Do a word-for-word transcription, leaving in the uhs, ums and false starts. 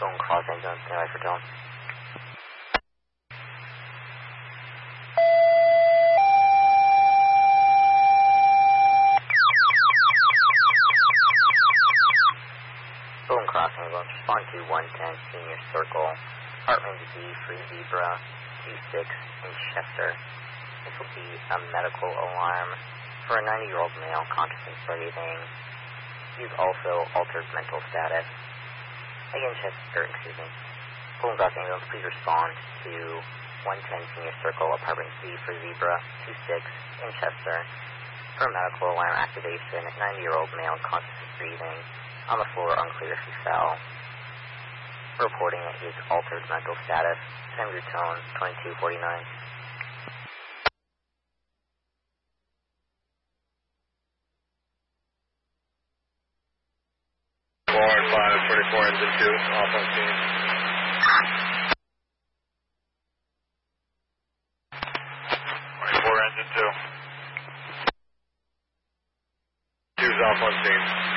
Going cross engine, standby for tone. Going cross engine, respond to one ten Senior Circle, apartment Z for Zebra, two six in Chester. This will be a medical alarm for a ninety-year-old male, conscious and breathing. He's also altered mental status. Again, Chester, excuse me. Golden Cross ambulance, please respond to one ten Senior Circle, apartment Z for Zebra, two six in Chester. For medical alarm activation, ninety-year-old male, conscious and breathing. On the floor, unclear if he fell. Reporting his altered mental status. Send your tone, twenty-two forty-nine. five forty-four engine two, off on scene. twenty-four engine two. two's off on scene.